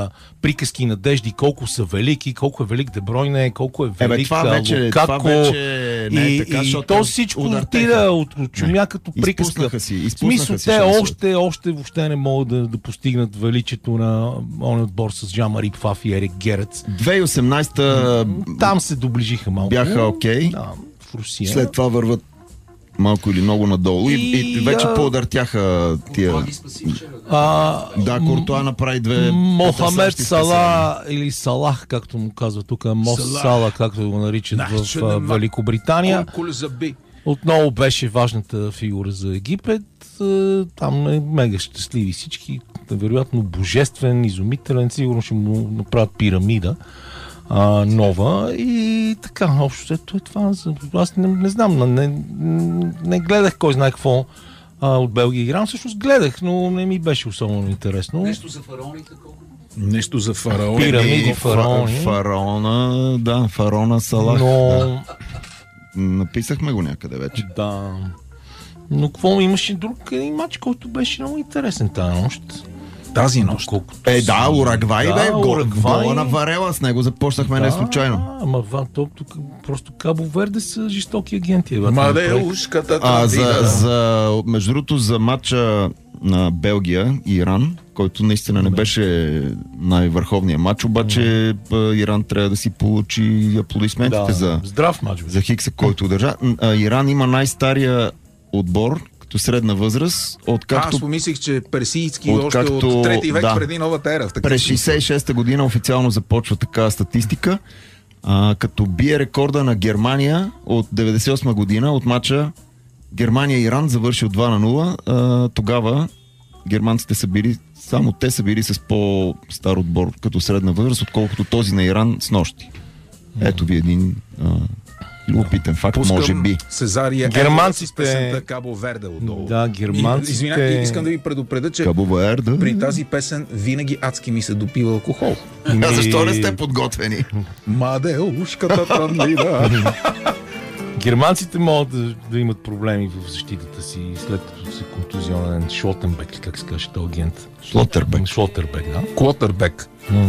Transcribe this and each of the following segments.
приказки и надежди, колко са велики, колко е велик Де Бройне, колко е велик Лукако. И то всичко отида от чумя като приказка. В смисъл, те още въобще не могат да постигнат величието на он отбор с Жан-Мари Пфаф и Ерик Герец. 2018 там се доближиха малко. Бяха окей. Да, в Русия. След това върват малко или много надолу и вече по-удъртяха тия... да, Куртуа направи две... Мохамед Сала или Салах, както му казва тук, Сала, както го наричат в Великобритания. Отново беше важната фигура за Египет. Там е мега щастливи всички. Вероятно божествен, изумителен. Сигурно ще му направят пирамида нова и така, общо ето е това. Аз не знам, не гледах кой знае какво от Белгия играм. Всъщност гледах, но не ми беше особено интересно. Нещо за фараоните колко? Нещо за фараони. Пирамиди, фараони. Фараона, да, фараона Салах. Но... Да. Написахме го някъде вече. Да. Но какво имаше друг един матч, който беше много интересен тази нощ. Тази нощ. Да, Уругвай, гола на Варела, с него започнахме не случайно. Ама тук просто Кабо Верде са жестоки агенти. Мадеушката. Между другото, за матча на Белгия и Иран, който наистина не беше най-върховният матч, обаче Иран трябва да си получи аплодисментите за здрав матч, за Хикса, който удържа. Иран има най-стария отбор като средна възраст, откакто... Аз помислих, че персийски още от 3 век преди новата ера. През 66-та година официално започва такава статистика, като бие рекорда на Германия от 98 година, от матча Германия-Иран, завършил 2-0. Тогава германците са били, само те са били с по-стар отбор като средна възраст, отколкото този на Иран с нощи. Ето ви един... Любопитен факт, може би. Сезария германците с песента Кабо Верде отдолу. Да, германците... Извинявайте, искам да ви предупредя, че при тази песен винаги адски ми се допива алкохол. Защо не сте подготвени? Мадеушката трънлина. Германците могат да имат проблеми в защитата си след като се контузионен Шлотенбек, как се каже този агент? Шлотербек, да. Клотербек.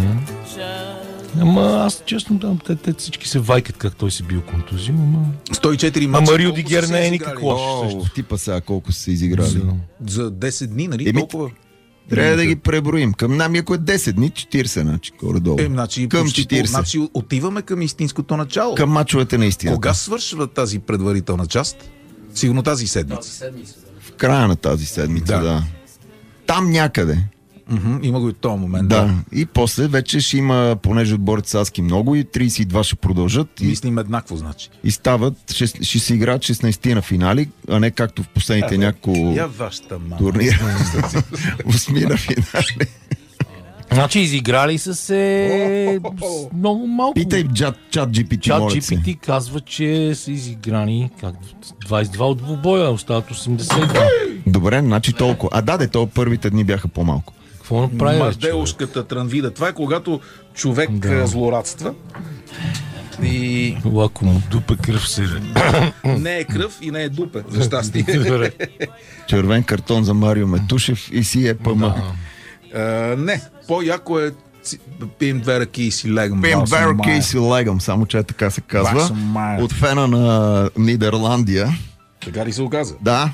Ама аз честно давам, те всички се вайкат как той се бил контузил, ама... 104 мача. Ама Рюдигер не е никак лош. Типа сега колко са се изиграли. За 10 дни, нали? Толкова... Трябва да ги преброим. Към нами, ако е 10 дни, 40, значи, горе-долу. Значи, към 40. Значи, отиваме към истинското начало. Към мачовете на истината. Кога свършва тази предварителна част? Сигурно тази седмица. В края на тази седмица, да. Там някъде. Има го и този момент. Да. И после вече ще има, понеже отборите са адски много и 32 ще продължат. Мислим еднакво, значи. И стават, ще се играят 16 на финали, а не както в последните няколко турнира. 8 на финали. Значи изиграли са се много малко. Питай чат GPT. Чат GPT казва, че са изиграни 22 от двубоя, остават 82. Добре, значи толкова. То първите дни бяха по-малко. Какво направи? Мадеушката трънвида. Това е когато човек злорадства и... Лако му дупе кръв се. Не е кръв и не е дупе, за щастие. Червен картон за Марио Метушев и си е ПМ. Не, по-яко е пием две ръки и си легам. Пием две ръки и си легам, само че така се казва. От фена на Нидерландия. Така ли се оказа? Да.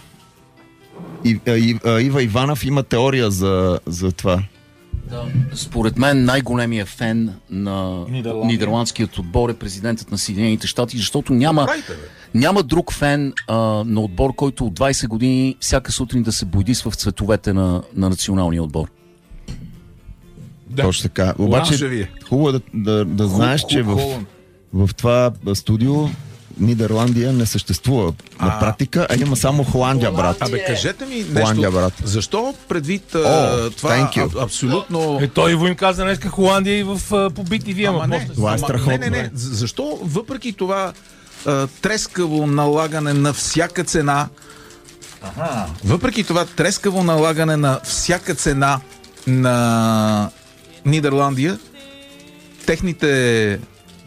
Ива Иванов има теория за това. Да. Според мен най-големият фен на нидерландският отбор е президентът на Съединените щати, защото няма друг фен на отбор, който от 20 години всяка сутрин да се бойдисва в цветовете на националния отбор. Да. Точно така. Обаче хубаво е да знаеш, че в това студио Нидерландия не съществува на практика, а има само Холандия, брат. Кажете ми нещо. Защо предвид това абсолютно... Той Иво им каза днеска Холандия и в побити вие. Това е страхотно. Не. Защо въпреки това трескаво налагане на всяка цена въпреки това трескаво налагане на всяка цена на Нидерландия, техните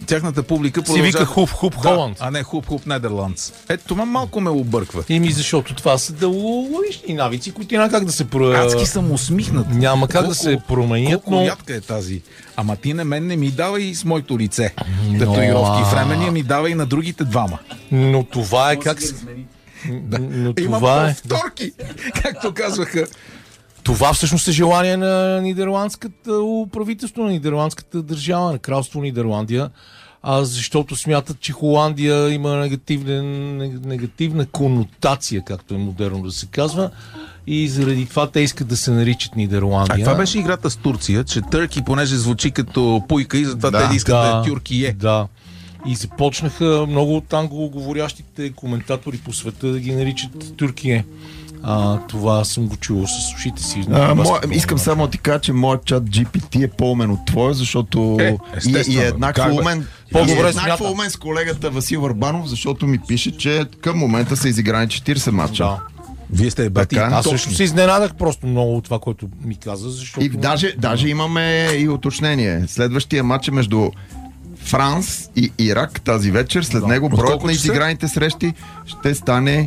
тяхната публика си вика Хуп Холанд. А не Хуп Нидерландс. Ето това малко ме обърква. Защото това са логични навици, които няма как да се Адски съм усмихнат. Няма как да се променят, но... ядка е тази. Ама ти на мен не ми давай с моето лице. Татуировки времени ми давай на другите двама. Но това е как се... Имам повторки, както казваха. Това всъщност е желание на нидерландската правителство, на нидерландската държава, на кралство Нидерландия, защото смятат, че Холандия има негативна конотация, както е модерно да се казва, и заради това те искат да се наричат Нидерландия. Това беше играта с Турция, че Търки, понеже звучи като пуйка и затова те искат да е Тюркие. Да. И започнаха много от англоговорящите коментатори по света да ги наричат Тюркие. Това съм го чувал с ушите си. Искам само да ти кажа, че моят чат GPT е по-умен от твоя, защото и е еднакво умен. Еднакво умен с колегата Васил Върбанов, защото ми пише, че към момента са изиграни 40 мача. Да. Вие сте бати. Аз също се изненадах просто много от това, което ми каза, защото... И даже имаме и уточнение. Следващия матч е между Франс и Ирак тази вечер. След него броят на изиграните срещи ще стане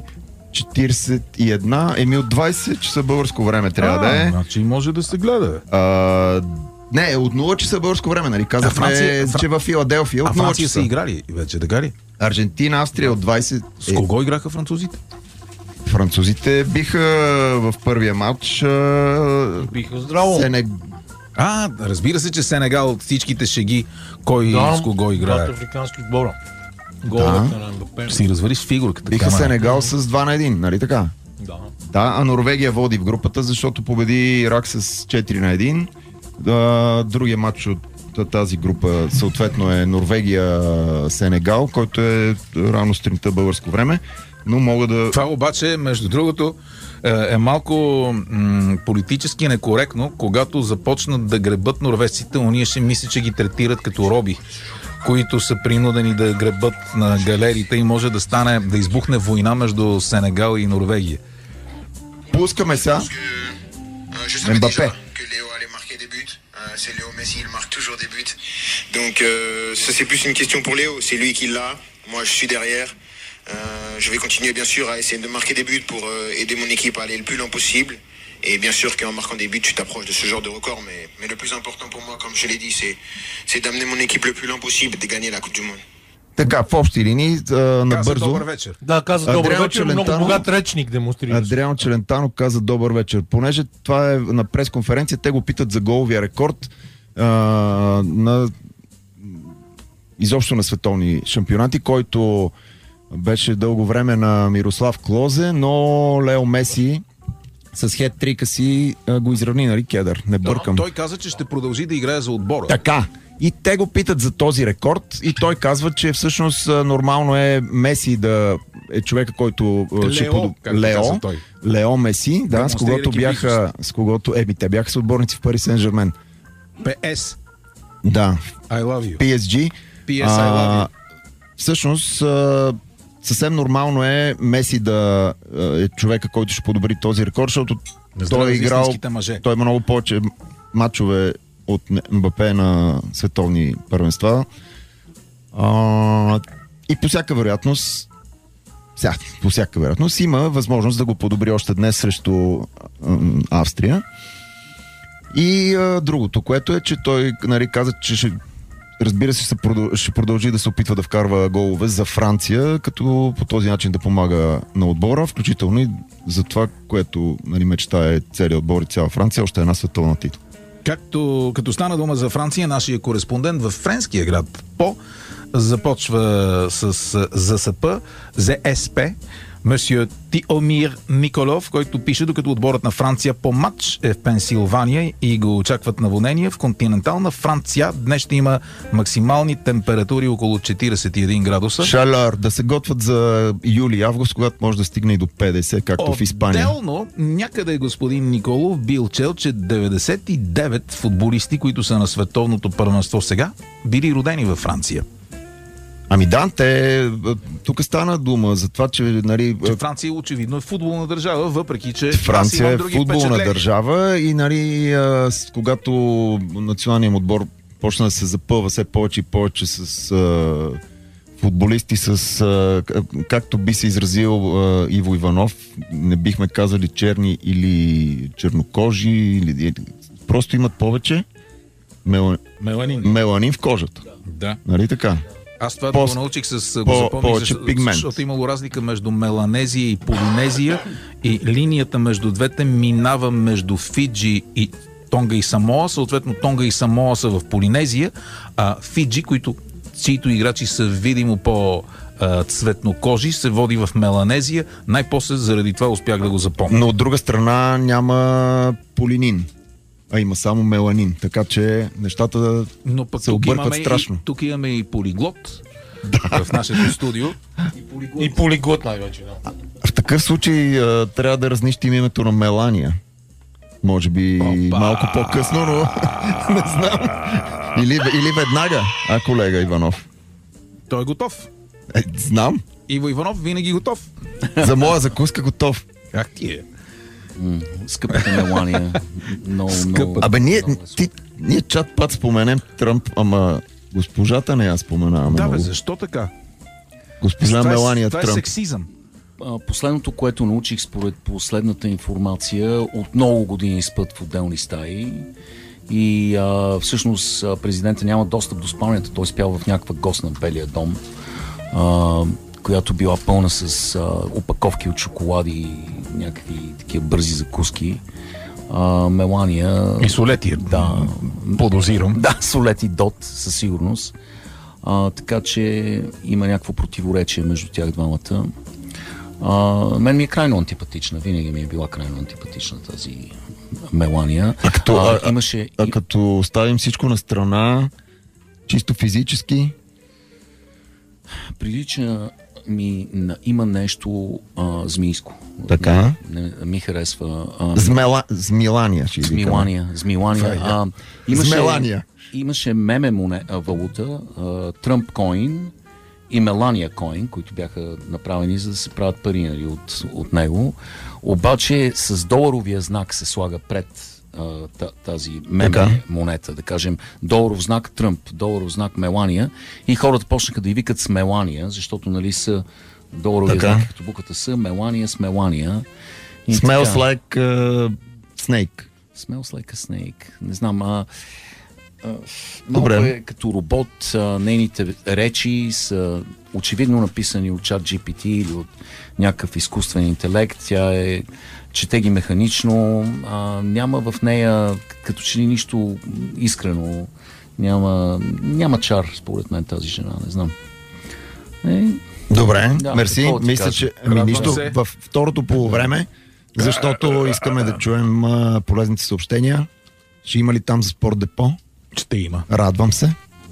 41, от 20 часа българско време трябва да е. Значи може да се гледа. Не, от 0 часа българско време, нали? Казахме, че във Филаделфия от 0 часа. Франция са играли вече, така ли? Аржентина, Австрия от 20. С кого играха французите? Французите биха в първия матч. Биха здраво. Разбира се, че Сенегал от всичките шеги, кой с кого играе. Африкански отбора. Си развалиш фигурката. Биха Сенегал с 2-1, нали така? Да. А Норвегия води в групата, защото победи Ирак с 4-1. Другия матч от тази група съответно е Норвегия-Сенегал, който е рано сутринта българско време. Но мога да... Това обаче, между другото, е малко политически некоректно, когато започнат да гребат норвежците, уния ще мисли, че ги третират като роби, които са принудени да гребат на галерите и може да избухне война между Сенегал и Норвегия. Пускаме сега Мбапе. C'est Léo Messi, il marque toujours des buts. Donc ça c'est plus une question pour Léo, c'est lui qui l'a. Moi je suis derrière. Je vais continuer bien sûr à essayer de marquer des buts pour aider mon équipe à aller le plus loin possible. Et bien sûr qu'en marquant des buts, tu t'approches de ce genre de record. Mais le plus important pour moi, comme je l'ai dit, c'est d'amener mon équipe le plus loin possible et de gagner la Coupe du Monde. Така, в общи линии, набързо. Добър вечер. Да, каза добър вечер, много богат речник демонстрира. Адриано Челентано каза добър вечер. Понеже това е на пресконференция, те го питат за головия рекорд изобщо на световни шампионати, който беше дълго време на Мирослав Клозе, но Лео Меси с хет-трика си го изравни, нали, Кедър? Не бъркам. Той каза, че ще продължи да играе за отбора. Така. И те го питат за този рекорд и той казва, че всъщност нормално е Меси да е човека, който Лео Меси, да, с когото те бяха с отборници в Пари Сен-Жермен. PS. Да. I love you. PSG. PS, I love you. Всъщност съвсем нормално е Меси да е човека, който ще подобри този рекорд, защото той е играл, той има много повече мачове от Мбапе на световни първенства. И по всяка вероятност има възможност да го подобри още днес срещу Австрия. И другото, което е, че той, нали, каза, че разбира се, ще продължи да се опитва да вкарва голове за Франция, като по този начин да помага на отбора, включително и за това, което, нали, мечтае целият отбор и цяла Франция, още една световна титла. Като стана дума за Франция, нашия кореспондент в френския град По започва с ЗСП, ЗСП, месье Тиомир Николов, който пише, докато отборът на Франция по матч е в Пенсилвания и го очакват наводнения. В континентална Франция днес ще има максимални температури около 41 градуса. Шалар, да се готвят за юли и август, когато може да стигне и до 50, както в Испания. Отделно, някъде господин Николов бил чел, че 99 футболисти, които са на световното първенство сега, били родени във Франция. Ами да, тук стана дума за това, че, нали, че Франция очевидно е футболна държава, въпреки че Франция е футболна държава и, нали, когато националният отбор почна да се запълва все повече и повече с футболисти, както би се изразил Иво Иванов, не бихме казали черни или чернокожи, или просто имат повече меланин в кожата. Да. Нали така? Аз това го научих защото имало разлика между Меланезия и Полинезия и линията между двете минава между Фиджи и Тонга и Самоа. Съответно Тонга и Самоа са в Полинезия, а Фиджи, чието играчи са видимо по-цветнокожи, се води в Меланезия. Най-после заради това успях да го запомня. Но от друга страна няма полинин, а има само меланин, така че нещата се объркват страшно. Тук имаме и полиглот в нашето студио. И полиглот най-вече. Да. В такъв случай трябва да разнищим името на Мелания. Може би малко по-късно, но не знам. Или веднага, колега Иванов. Той е готов. Знам. Иво Иванов винаги готов. За моя закуска готов. Как ти е? Скъпата Мелания. Абе, ние чат-пат споменем Тръмп, ама госпожата не я споменаваме. Да, бе, защо така? Госпожа Мелания Тръмп. Това е сексизъм. Последното, което научих според последната информация, от много години спът в отделни стаи и всъщност президента няма достъп до спалнята. Той спял в някаква гост на Белия дом, която била пълна с опаковки от шоколади и някакви такива бързи закуски. Мелания... И солети, да, подозирам. Да, солети дот, със сигурност. Така че има някакво противоречие между тях двамата. Мен ми е крайно антипатична. Винаги ми е била крайно антипатична тази Мелания. Като оставим всичко на страна, чисто физически... Прилича ми има нещо змийско. Така? Не ми харесва... Змилания. Змилания. Имаше меме валута, Тръмп Коин и Мелания Коин, които бяха направени, за да се правят пари от него. Обаче с доларовия знак се слага пред тази меме монета, да кажем доларов знак Тръмп, доларов знак Мелания, и хората почнаха да й викат с Мелания, защото нали са доларовия знак, като буквата са Мелания с Мелания. Smells like snake. Smells like a snake. Не знам, малко е като робот. Нейните речи са очевидно написани от чат GPT или от някакъв изкуствен интелект. Тя чете ги механично. Няма в нея като че ли нищо искрено. Няма чар, според мен, тази жена. Не знам. Добре, мерси. Мисля, че нищо във второто полувреме, защото искаме да чуем полезните съобщения. Ще има ли там за Спорт Депо? Ще има. Радвам се.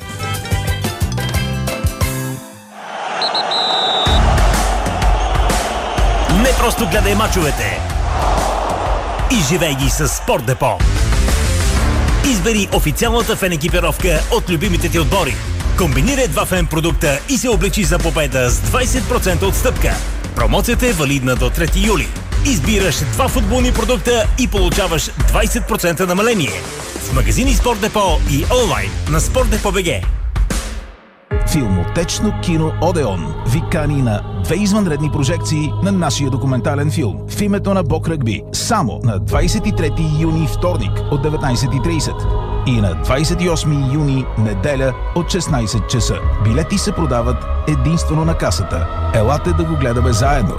Не просто гледай мачовете, изживей ги с Спорт Депо. Избери официалната фен екипировка от любимите ти отбори. Комбинирай два фен продукта и се облечи за победа с 20% отстъпка. Промоцията е валидна до 3 юли. Избираш два футболни продукта и получаваш 20% намаление. В магазини Спорт Депо и онлайн на SportDepot.bg. Филмотечно кино Одеон ви кани на 2 извънредни прожекции на нашия документален филм в името на Бог Ръгби, само на 23 юни вторник от 19:30 и на 28 юни неделя от 16 часа. Билети се продават единствено на касата. Елате да го гледаме заедно.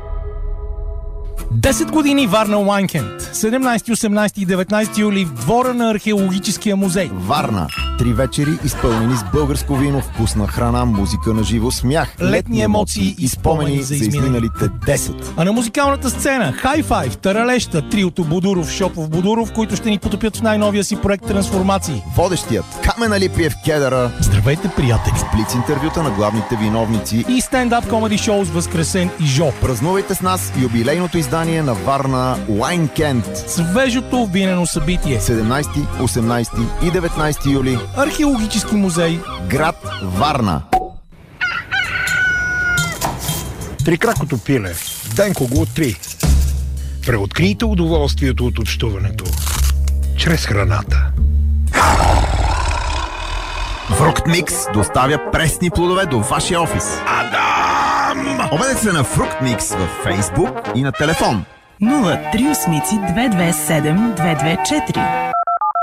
10 години Варна Уайнкенд. 17, 18 и 19 юли в двора на археологическия музей. Варна. 3 вечери, изпълнени с българско вино, вкусна храна, музика на живо, смях, летни емоции и спомени за изминалите 10. А на музикалната сцена High Five, Таралеща, триото Будуров, Шопов Будуров, които ще ни потопят в най-новия си проект Трансформации. Водещият Камен Алипиев Кедъра. Здравейте, приятели! С блиц интервюта на главните виновници и стендап комеди шоу с Възкресен и Жо. Празнувайте с нас юбилейното издание на Варна Уайнкенд. Свежото винено събитие. 17, 18 и 19 юли. Археологически музей. Град Варна. Трикракото пиле. Денко го откри. Преоткрийте удоволствието от общуването чрез храната. Фруктмикс доставя пресни плодове до вашия офис. Адам! Обадете се на Фруктмикс във Facebook и на телефон 038 227 224.